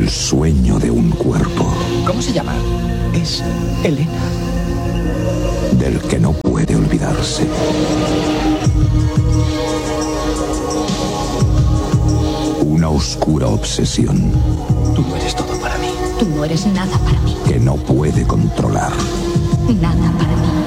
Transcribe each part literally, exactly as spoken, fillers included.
el sueño de un cuerpo. ¿Cómo se llama? Es Elena. Del que no puede olvidarse. Una oscura obsesión. Tú no eres todo para mí. Tú no eres nada para mí. Que no puede controlar. Nada para mí.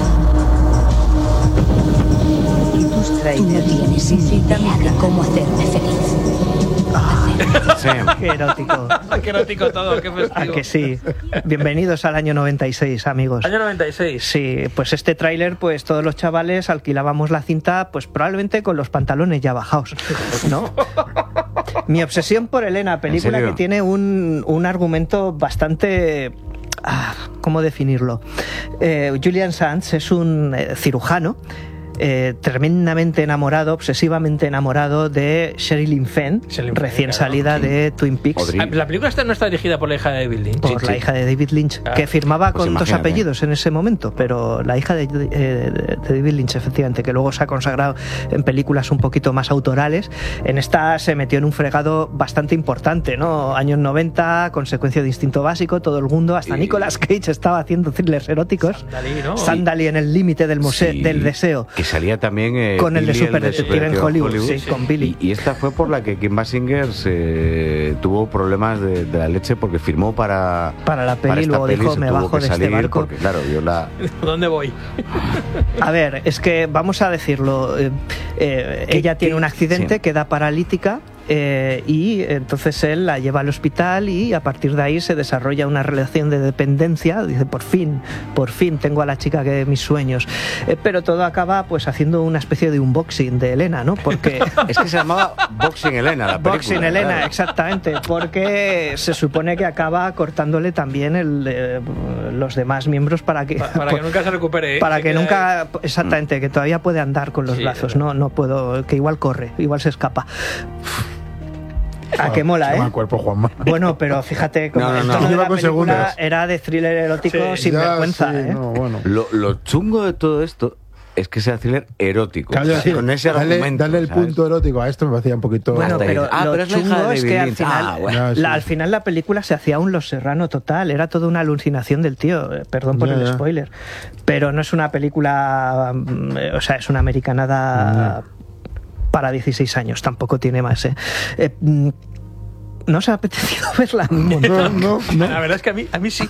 Tú no tienes ni idea de cómo hacerme feliz. Sí. Qué erótico. Qué erótico todo, qué festivo. ¿A que sí? Bienvenidos al año noventa y seis, amigos. Año noventa y seis. Sí, pues este tráiler, pues todos los chavales alquilábamos la cinta, pues probablemente con los pantalones ya bajados, ¿no? Mi obsesión por Elena, película que tiene un, un argumento bastante... Ah, ¿cómo definirlo? Eh, Julian Sands es un eh, cirujano Eh, tremendamente enamorado, obsesivamente enamorado de Sherilyn Fenn, Sherilyn recién Fenn, salida claro, sí. de Twin Peaks. La película esta no está dirigida por la hija de David Lynch. Por sí, la sí. hija de David Lynch, Ah, que firmaba pues con dos imagínate. apellidos en ese momento, pero la hija de, de, de David Lynch, efectivamente, que luego se ha consagrado en películas un poquito más autorales. En esta se metió en un fregado bastante importante, ¿no? Años noventa, consecuencia de Instinto Básico, todo el mundo, hasta Y- Nicolas Cage estaba haciendo thrillers eróticos. Sandali, ¿no? Sandali en el límite del, museo, Sí, del deseo. Que salía también eh, Con el de Billy, Super Detective en Hollywood, sí, con Billy. Y, y esta fue por la que Kim Basinger se tuvo problemas de, de la leche porque firmó para Para la peli, esta luego peli, dijo, se "Me tuvo bajo que de este salir barco". Porque claro, yo la ¿Dónde voy? A ver, es que vamos a decirlo, eh, eh, ella tiene un accidente, sí. queda paralítica. Eh, y entonces él la lleva al hospital y a partir de ahí se desarrolla una relación de dependencia. Dice, por fin, por fin tengo a la chica que de mis sueños. Eh, pero todo acaba pues haciendo una especie de unboxing de Elena, ¿no? Porque es que se llamaba Boxing Elena la película. Boxing Elena, claro. exactamente, porque se supone que acaba cortándole también el, eh, los demás miembros para que Pa- para que nunca se recupere, ¿eh? para Se que queda nunca, exactamente, que todavía puede andar con los Sí, brazos. eh. No, no puedo, que igual corre, igual se escapa. ¿A qué mola, Se llama eh? cuerpo, Juanma. Bueno, pero fíjate como No, no, el no. tono de Iba la con película segundas. era de thriller erótico Sí. sin Ya, vergüenza, sí, ¿eh? no, bueno. Lo, lo chungo de todo esto es que sea thriller erótico. Claro, O sea, sí, con ese dale, argumento. dale el ¿sabes? punto erótico a esto me parecía un poquito. Bueno, Hasta pero ahí. Ah, lo pero es la hija chungo de es David que al Lynch. final, Ah, bueno. Ya, sí. la, al final la película se hacía un Los Serrano total, era toda una alucinación del tío, eh, perdón por Ya, el ya. spoiler, pero no es una película, mm, eh, o sea, es una americanada para dieciséis años, tampoco tiene más, ¿eh? Eh, mm, ¿No os ha apetecido verla? No, no, no. La verdad es que a mí, a mí sí.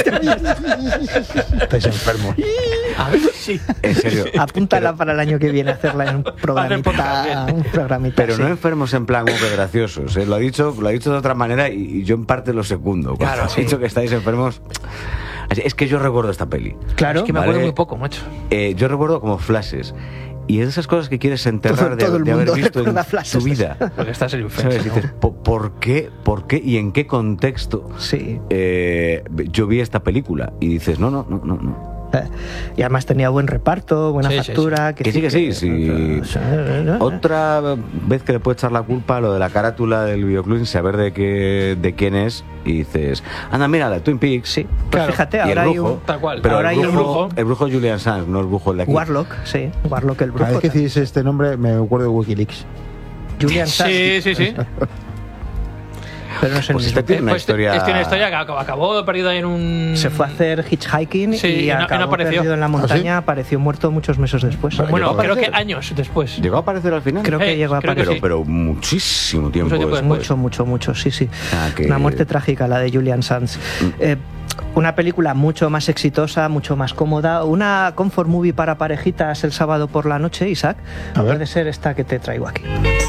Estáis enfermos. A mí sí. En serio. Apúntala para el año que viene a hacerla en un podcast, programita. bien. Un programita Pero sí. no enfermos en plan muy graciosos. ¿eh? Lo ha dicho, lo ha dicho de otra manera y, y yo en parte lo segundo. Cuando Claro, ha sí. dicho que estáis enfermos. Es que yo recuerdo esta peli. Claro, Es que me Vale. acuerdo muy poco, macho. Eh, yo recuerdo como flashes. Y es de esas cosas que quieres enterrar Todo- de, todo el de haber mundo visto en recuerda flashes. tu vida. Porque estás en ¿Sabes? Y dices, ¿por, por qué, ¿por qué y en qué contexto Sí. eh, yo vi esta película? Y dices, no, no, no, no. no. Eh, Y además tenía buen reparto, buena Sí, sí, factura. Que sí, que sí, sí. Otra vez que le puedes echar la culpa a lo de la carátula del videoclub sin saber de qué, de quién es y dices, anda, mira, la Twin Peaks. Sí, pues Claro. fíjate, Y el ahora hay brujo, un Tal cual. pero ahora el hay un brujo, brujo. el brujo Julian Sands, no el brujo el de aquí. Warlock, sí, Warlock el Cada brujo. vez que decís este nombre me acuerdo de Wikileaks. Julian Sands, Sí, sí, sí. pero no es el Pues mismo. este tiene una Pues historia. Es que una historia que acabó, acabó perdido en un... Se fue a hacer hitchhiking Sí, y y no- y no acabó apareció. perdido en la montaña, apareció muerto muchos meses después. Vale. Bueno, ¿Llegó a creo que aparecer? años después. ¿Llegó a aparecer al final? Creo que Eh, llegó a creo que aparecer. pero, sí. pero muchísimo tiempo, Mucho tiempo después. Mucho, mucho, mucho, sí, sí. Ah, que- Una muerte trágica la de Julian Sands. Eh, una película mucho más exitosa, mucho más cómoda, una comfort movie para parejitas el sábado por la noche, Isaac. A ver. Puede ser esta que te traigo aquí.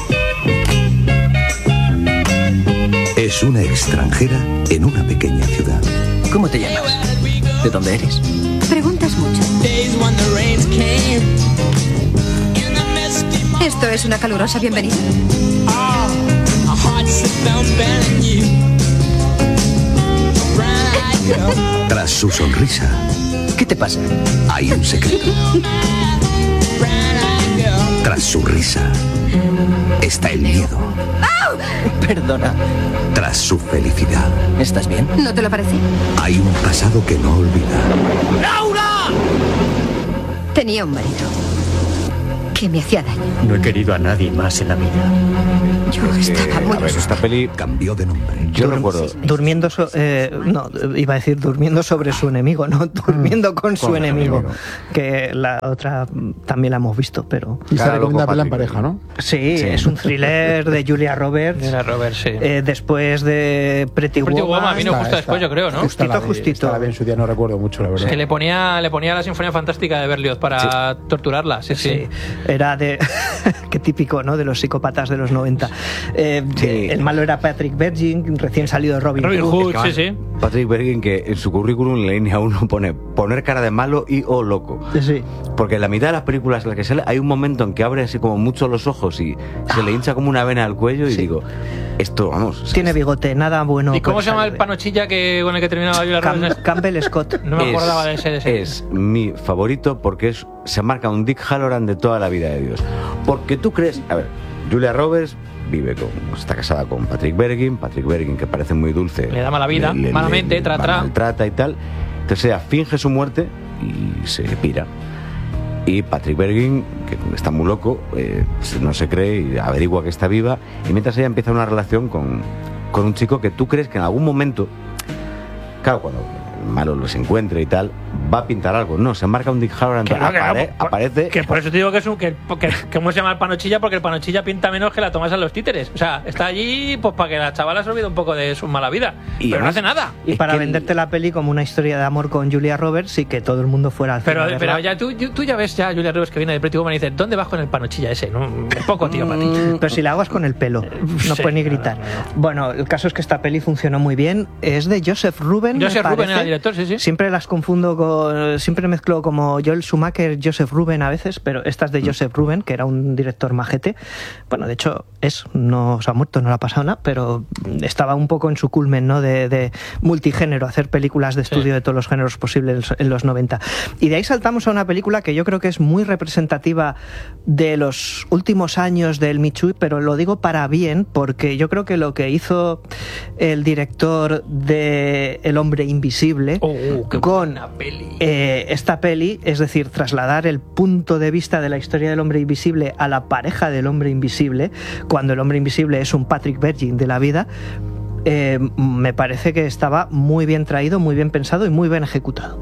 Es una extranjera en una pequeña ciudad. ¿Cómo te llamas? ¿De dónde eres? Preguntas mucho. Esto es una calurosa bienvenida. Tras su sonrisa, ¿Qué te pasa? hay un secreto. Tras su risa, está el miedo. Perdona. Tras su felicidad, ¿Estás bien? ¿No te lo parece? hay un pasado que no olvidar. Tenía un marido. que me hacía daño. No he querido a nadie más en la vida. Yo Es que, estaba muy a ver, esta peli Cambió de nombre. yo recuerdo. Durmiendo, so- eh, no, iba a decir durmiendo sobre su enemigo, no, durmiendo con, su su enemigo, enemigo. que la otra mm, también la hemos visto, pero Y se Claro, recomienda loco, verla en Patrick. pareja, ¿no? sí, Sí. es un thriller de Julia Roberts. Era Robert, sí. Eh, después de Pretty, Pretty Woman, a mí no Está- justo está- después, yo creo, ¿no? Justito, está la vi- justito. está la vi en su día, no recuerdo mucho, la verdad. Que le ponía, le ponía la Sinfonía Fantástica de Berlioz para torturarla, sí, sí. Sí, era de. Qué típico, ¿no? De los psicópatas de los noventa. Eh, Sí. El malo era Patrick Bergin, recién salido de Robin, Robin Hood. Hood, sí, sí. Patrick Bergin, que en su currículum en la línea uno pone poner cara de malo y o loco. Sí. Porque en la mitad de las películas en las que sale hay un momento en que abre así como mucho los ojos y se le hincha como una vena al cuello y Sí. digo, esto, vamos. o sea, Tiene bigote, nada bueno. ¿Y cómo puede se llama salir el de- panochilla que, con el que terminaba Julia Cam- Roberts? Campbell Scott. No me es- acordaba de ese. De ese. Es mi favorito porque es, se marca un Dick Halloran de toda la vida de Dios. Porque tú crees, a ver, Julia Roberts vive con, está casada con Patrick Bergin, Patrick Bergin que parece muy dulce. Le da mala vida, malamente, tra, tra. Maltrata y tal. Entonces ella finge su muerte y se pira. Y Patrick Bergin, que está muy loco, eh, no se cree y averigua que está viva. Y mientras ella empieza una relación con, con un chico que tú crees que en algún momento, claro, cuando el malo los encuentre y tal, va a pintar algo. No, se marca un Dick Halloran, Que no, que no, apare- por- aparece. Que por eso te digo que es un. Que, que, ¿Cómo se llama el panochilla? Porque el panochilla pinta menos que la tomas en los títeres. O sea, está allí pues para que la chavala se olvide un poco de su mala vida. Y pero no además- hace nada. Y Es para que- venderte la peli como una historia de amor con Julia Roberts y que todo el mundo fuera al cine Pero, a verla. pero ya tú, tú ya ves ya a Julia Roberts que viene de Pretty Woman y dices, ¿dónde vas con el panochilla ese? No, es poco, tío, para ti. Pero si la hago es con el pelo, no Sí, puede ni no, gritar. no, no. Bueno, el caso es que esta peli funcionó muy bien. Es de Joseph Ruben. me Joseph Ruben parece. era el director, sí, sí. Siempre las confundo con. Siempre mezclo como Joel Schumacher, Joseph Ruben a veces, pero esta es de Joseph Ruben, que era un director majete. Bueno, de hecho, es, no se ha muerto, no le ha pasado nada, pero estaba un poco en su culmen, ¿no? De, de multigénero, hacer películas de estudio Sí. de todos los géneros posibles en los noventa. Y de ahí saltamos a una película que yo creo que es muy representativa de los últimos años del Me Too, pero lo digo para bien, porque yo creo que lo que hizo el director de El hombre invisible Oh, qué con buena peli. eh, esta peli, es decir, trasladar el punto de vista de la historia del hombre invisible a la pareja del hombre invisible, cuando el hombre invisible es un Patrick Bergin de la vida, eh, me parece que estaba muy bien traído, muy bien pensado y muy bien ejecutado.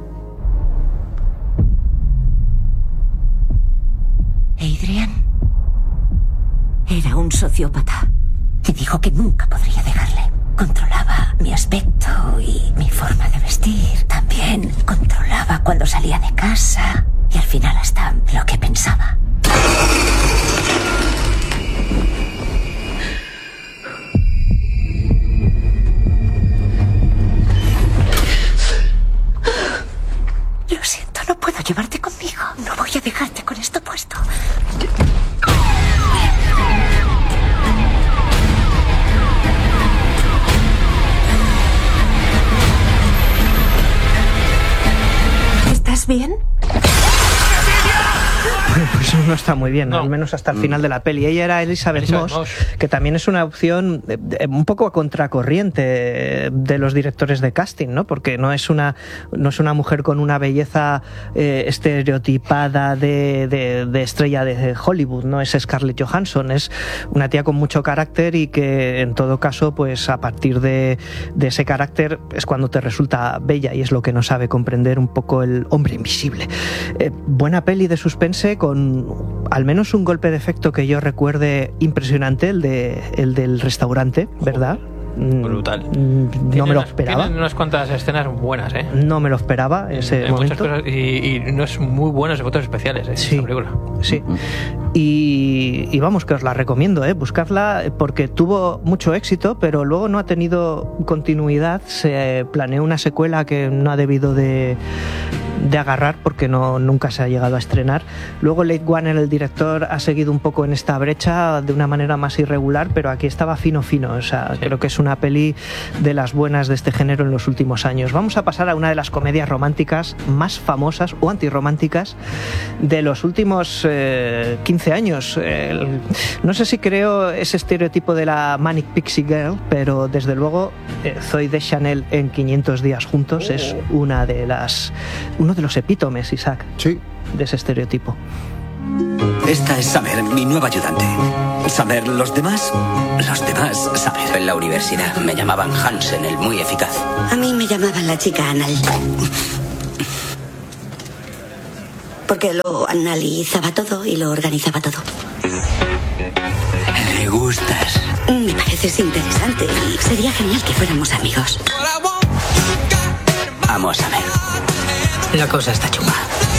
Adrian era un sociópata y dijo que nunca podría dejarle. Controlaba mi aspecto y mi forma de vestir. También controlaba cuando salía de casa y al final hasta lo que pensaba. Lo siento, no puedo llevarte conmigo. No voy a dejarte con esto puesto. ¿Estás bien? Pues no está muy bien, No. al menos hasta el final de la peli. Ella era Elizabeth, Elizabeth Moss, Moss. que también es una opción eh, eh, un poco a contracorriente de los directores de casting, ¿no? Porque no es una, no es una mujer con una belleza eh, estereotipada de, de- de estrella de Hollywood, no es Scarlett Johansson, es una tía con mucho carácter y que en todo caso, pues a partir de, de ese carácter es cuando te resulta bella y es lo que no sabe comprender un poco el hombre invisible. Eh, buena peli de suspense con al menos un golpe de efecto que yo recuerde impresionante, el de el del restaurante, ¿verdad? Mm, Brutal. mm, No Tiene me lo unas- esperaba. Tienen unas cuantas escenas buenas, ¿eh? No me lo esperaba ese Hay muchas momento. cosas y, y no es muy buenos efectos especiales, ¿eh? Sí. Esta película. Sí. Y, y vamos, que os la recomiendo, ¿eh? Buscarla porque tuvo mucho éxito, pero luego no ha tenido continuidad. Se planeó una secuela que no ha debido de, de agarrar porque no, nunca se ha llegado a estrenar. Luego Leigh Whannell, el director, ha seguido un poco en esta brecha de una manera más irregular, pero aquí estaba fino fino. O sea, Sí. creo que es una peli de las buenas de este género en los últimos años. Vamos a pasar a una de las comedias románticas más famosas o antirrománticas de los últimos eh, quince años. El- no sé si creo ese estereotipo de la Manic Pixie Girl, pero desde luego eh, Zooey Deschanel en quinientos días juntos es una de las uno de los epítomes, Isaac, Sí. de ese estereotipo. Esta es Summer, mi nueva ayudante. Summer, los demás, los demás, Summer. En la universidad me llamaban Hansen, el muy eficaz. A mí me llamaban la chica anal. Porque lo analizaba todo y lo organizaba todo. Le gustas. Me pareces interesante y sería genial que fuéramos amigos. Amo a Summer. La cosa está chunga.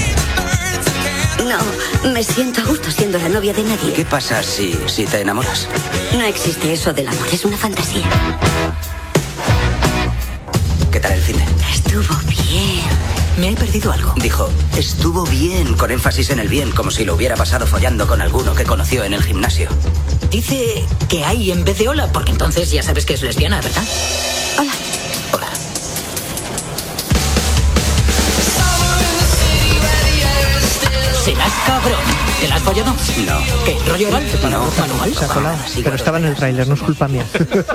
No, me siento a gusto siendo la novia de nadie. ¿Qué pasa si, si te enamoras? No existe eso del amor, es una fantasía. ¿Qué tal el fin de? Estuvo bien. Me he perdido algo. Dijo, estuvo bien, con énfasis en el bien, como si lo hubiera pasado follando con alguno que conoció en el gimnasio. Dice que hay en vez de hola, porque entonces ya sabes que es lesbiana, ¿verdad? Hola. Hola. ¿Serás cabrón? ¿Te la has follado? No. ¿Qué? ¿Rollo oral? No. ¿Manual? Se ha colado. Pero estaba en el tráiler, no es culpa mía.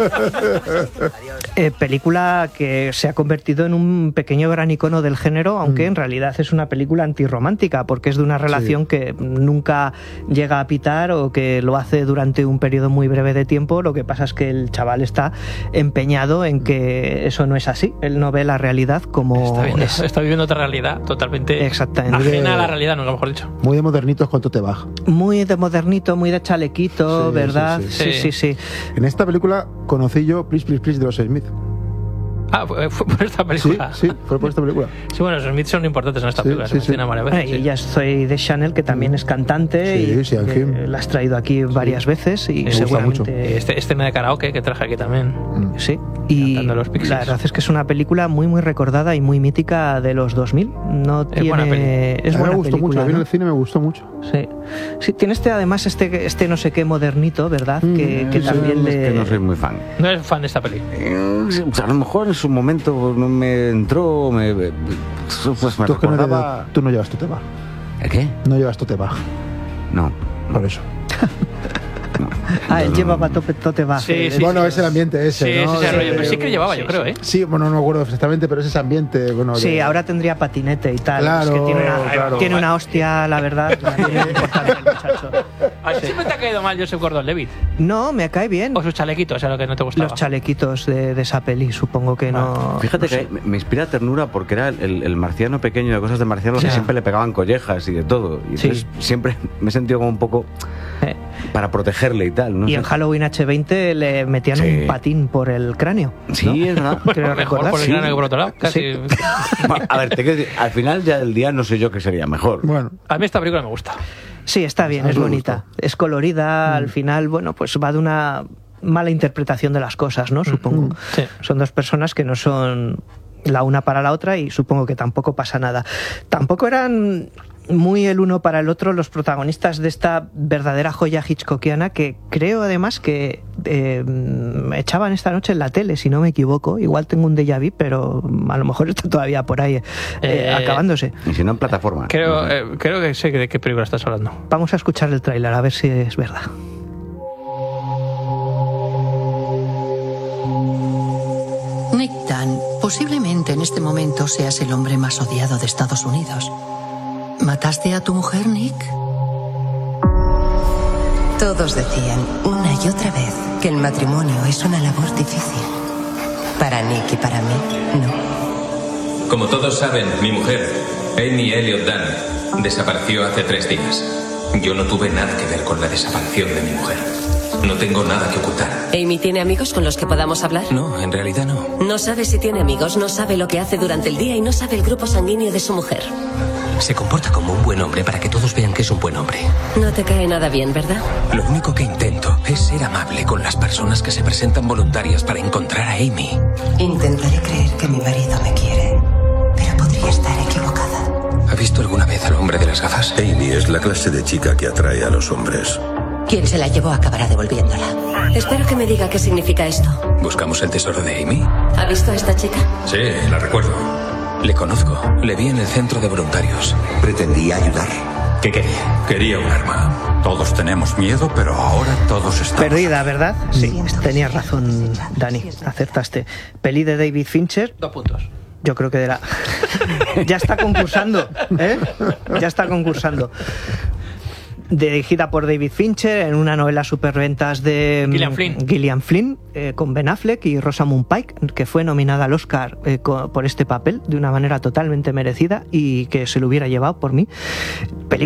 eh, película que se ha convertido en un pequeño gran icono del género, aunque mm. en realidad es una película antirromántica, porque es de una relación sí. que nunca llega a pitar o que lo hace durante un periodo muy breve de tiempo. Lo que pasa es que el chaval está empeñado en que eso no es así. Él no ve la realidad como está, viendo, es. está viviendo otra realidad totalmente Exactamente. ajena a la realidad, no lo mejor dicho. Muy de modernitos con te baja. Muy de modernito, muy de chalequito, sí, ¿verdad? Sí sí. Sí, sí, sí. En esta película conocí yo Please, Please, Please de los Smith. Ah, fue, fue por esta película. Sí, sí, fue por esta película. Sí, bueno, los Smiths son importantes en esta sí, película. Sí, se sí. varias veces, y sí. ya soy de Chanel, que también es cantante sí, y sí, que la has traído aquí varias sí. veces y Me seguramente este escena de karaoke que traje aquí también. Mm. Sí. Y los la verdad es que es una película muy muy recordada y muy mítica de los dos mil. No es tiene buena peli. Es a mí buena me gustó película, mucho, a mí ¿no? en el cine me gustó mucho. Sí. Sí, tiene este además este este no sé qué modernito, ¿verdad? Mm, que, que sí, también es le que no soy muy fan. No eres fan de esta peli. Eh, a lo mejor en su momento no me entró, me pues me tú, recordaba... no, tú no llevas tu tema. ¿El qué? No llevas tu tema. No, no. Por eso. No, ah, no, él no, llevaba no. tope, tote baje. Sí, sí, bueno, sí. es el ambiente ese, sí, ¿no? Sí, ese de, rollo. Pero sí que llevaba, sí, yo creo, sí. ¿eh? Sí, bueno, no me acuerdo exactamente, pero es ese ambiente. Bueno, sí, de... ahora tendría patinete y tal. Claro, es que tiene una, claro. tiene una hostia, la verdad. Muy importante el muchacho. ¿A ti siempre te ha caído mal Joseph Gordon-Levitt? No, me cae bien. O sus chalequitos, o sea, lo que no te gustaba. Los chalequitos de, de esa peli, supongo que no. Fíjate no que sé. me, me inspira ternura porque era el, el marciano pequeño de cosas de marciano Sí. que siempre le pegaban collejas y de todo. Y Sí. entonces siempre me he sentido como un poco Eh. para protegerle y tal. ¿no? Y en Halloween H veinte le metían Sí. un patín por el cráneo. Sí, ¿no? es verdad. Creo Mejor recordar. por el Sí. grano que por otro lado. Casi. Sí. Bueno, a ver, te quiero decir, al final ya del día no sé yo qué sería mejor. Bueno, A mí esta película me gusta. Sí, está bien, A mí es me bonita. Es colorida, al final, bueno, pues va de una mala interpretación de las cosas, ¿no? Supongo. Sí. Son dos personas que no son la una para la otra y supongo que tampoco pasa nada. Tampoco eran muy el uno para el otro los protagonistas de esta verdadera joya hitchcockiana que creo además que eh, echaban esta noche en la tele, si no me equivoco. Igual tengo un déjà vu, pero a lo mejor está todavía por ahí eh, Eh, acabándose. Y si no en plataforma. Creo, No sé. eh, creo que sé de qué película estás hablando. Vamos a escuchar el tráiler a ver si es verdad. Nick Dunn, posiblemente en este momento seas el hombre más odiado de Estados Unidos. ¿Mataste a tu mujer, Nick? Todos decían una y otra vez que el matrimonio es una labor difícil. Para Nick y para mí, no. Como todos saben, mi mujer, Amy Elliott Dunn, desapareció hace tres días. Yo no tuve nada que ver con la desaparición de mi mujer. No tengo nada que ocultar. ¿Amy tiene amigos con los que podamos hablar? No, en realidad no. No sabe si tiene amigos, no sabe lo que hace durante el día y no sabe el grupo sanguíneo de su mujer. Se comporta como un buen hombre para que todos vean que es un buen hombre. No te cae nada bien, ¿verdad? Lo único que intento es ser amable con las personas que se presentan voluntarias para encontrar a Amy. Intentaré creer que mi marido me quiere, pero podría estar equivocada. ¿Ha visto alguna vez al hombre de las gafas? Amy es la clase de chica que atrae a los hombres. Quien se la llevó acabará devolviéndola. Espero que me diga qué significa esto. ¿Buscamos el tesoro de Amy? ¿Ha visto a esta chica? Sí, la recuerdo. Le conozco. Le vi en el centro de voluntarios. Pretendía ayudar. ¿Qué quería? Quería un arma. Todos tenemos miedo, pero ahora todos estamos... Perdida, ¿verdad? Sí, tenías razón, Dani. Acertaste. Peli de David Fincher. Dos puntos. Yo creo que de la... ya está concursando, ¿eh? Ya está concursando. dirigida por David Fincher, en una novela superventas de Gillian Flynn, Gillian Flynn eh, con Ben Affleck y Rosamund Pike, que fue nominada al Oscar eh, co- por este papel de una manera totalmente merecida y que se lo hubiera llevado por mí.